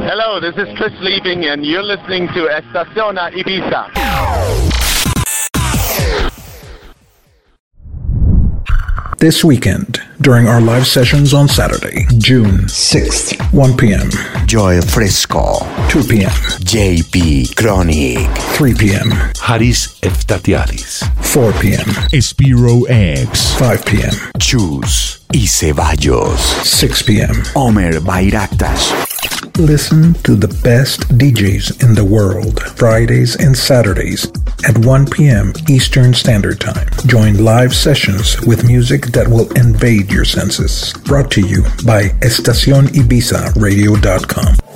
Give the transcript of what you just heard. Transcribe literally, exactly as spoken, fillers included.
Hello, this is Chris Liebing, and you're listening to Estación Ibiza. This weekend, during our live sessions on Saturday, June sixth, one p.m. Joel Fresco, two p.m. J P Chronic, three p.m. Haris Eftatiadis, four p.m. Spiro X, five p.m. Chus y Ceballos, six p.m. Omer Bayraktas. Listen to the best D Js in the world, Fridays and Saturdays at one p.m. Eastern Standard Time. Join live sessions with music that will invade your senses. Brought to you by Estacion Ibiza Radio dot com.